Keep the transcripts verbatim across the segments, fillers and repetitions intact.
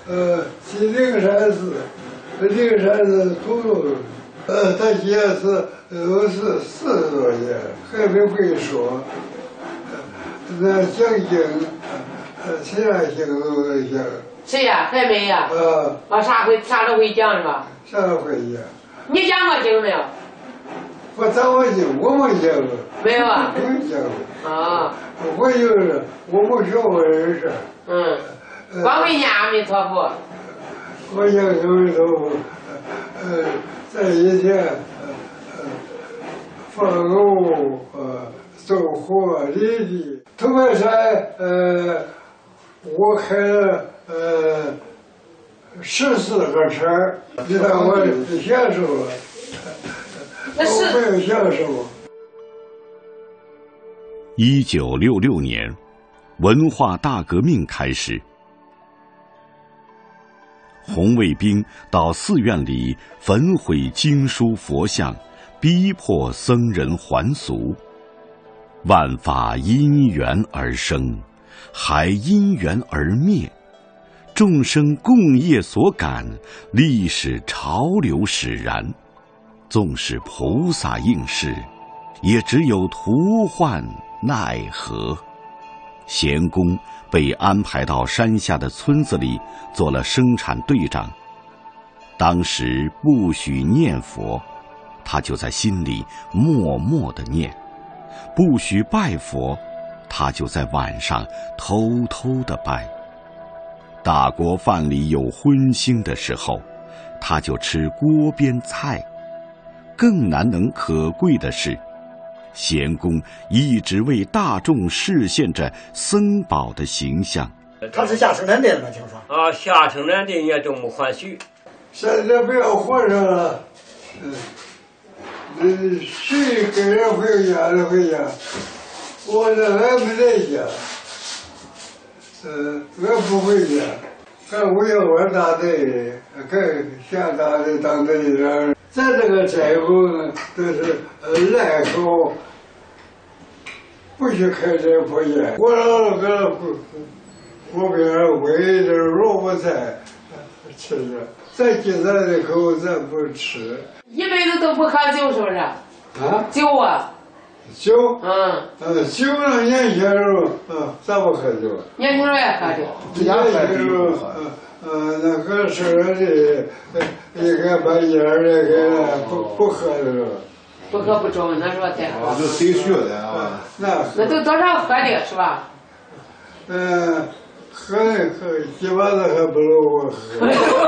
呃，去灵山寺，灵山寺土路，呃，他写是都是四十多年，还没会说，那讲经，呃，其他经都能讲。 谁呀？还没呀？ 啊， 啊，啥会啥都会讲是吧？ 啥都会讲。 你讲过经没有？ 我讲过经，我没讲过。 没有啊？ 没讲过。 啊。 我就是我没学过人事。 嗯。光会念阿弥陀佛。 我念阿弥陀佛，呃，在以前，呃，放牛，呃，走火犁地。头白山，呃，我开了呃十四个车，你看我享受了，我没有享受。 一九六六年，文化大革命开始。红卫兵到寺院里焚毁经书佛像，逼迫僧人还俗。万法因缘而生，还因缘而灭。众生共业所感，历史潮流使然。纵使菩萨应是，也只有徒唤奈何。贤公被安排到山下的村子里做了生产队长。当时不许念佛，他就在心里默默地念；不许拜佛，他就在晚上偷偷地拜。大锅饭里有荤腥的时候，他就吃锅边菜。更难能可贵的是，贤公一直为大众示现着僧宝的形象。 他是下生产队的吗？听说啊，下生产队也都没还许。 现在不要活着了，嗯，嗯，谁跟人回家就回家，我这还没在家，嗯，我不回家，干五幺二大队，干下大队当队长。咱这个寨后呢，都是呃赖口。不许开这破烟，我老搁不锅边煨点萝卜菜吃着，咱今咱的口咱不吃。 一辈子都不喝酒是不是？ 啊？ 酒啊？ 酒？ 嗯。 呃，酒呢，年轻时候，嗯，咱不喝酒。 年轻人也喝酒。 年轻时候，嗯嗯，那个事儿的，应该把烟儿那个不不喝的了。 不喝不中，那说太好。 就谁学的啊？ 那那都多少喝的是吧？ 嗯，喝喝几把子还不如我喝。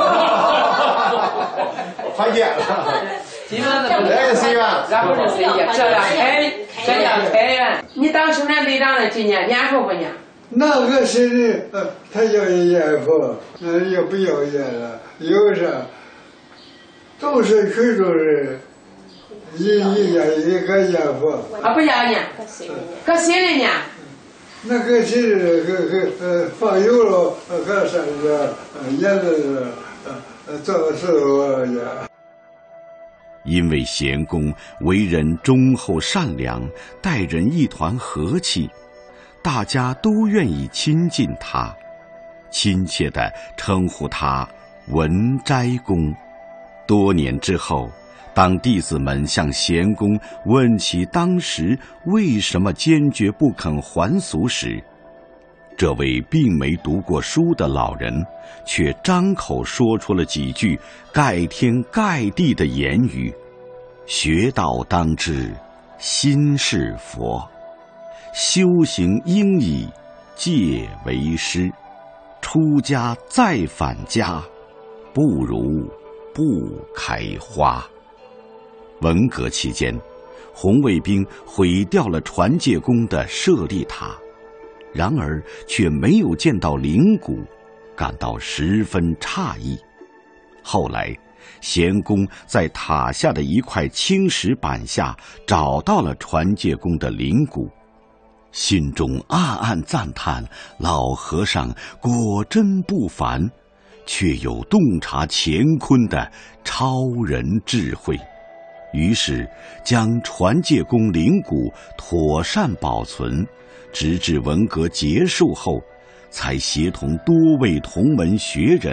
还见了。 基本上都不来随缘， 咱不是随缘，这样开，这样开源。你当生产队长的今年念佛不念？ 那个谁的，呃，他要念佛，那也不要念了，有啥？都是群众人。一一年一个念佛啊，不要念，搁心里念。 那个心里个个呃放油了，搁山上，念的是呃做事我念。 因为贤公为人忠厚善良，待人一团和气，大家都愿意亲近他，亲切地称呼他文斋公。多年之后，当弟子们向贤公问起当时为什么坚决不肯还俗时，这位并没读过书的老人却张口说出了几句盖天盖地的言语：学道当知心是佛，修行应以戒为师，出家再返家，不如不开花。文革期间，红卫兵毁掉了传戒宫的舍利塔，然而却没有见到灵骨，感到十分诧异。后来，贤公在塔下的一块青石板下找到了传戒宫的灵骨，心中暗暗赞叹老和尚果真不凡，却有洞察乾坤的超人智慧。于是将传戒宫灵骨妥善保存，直至文革结束后，才协同多位同门学人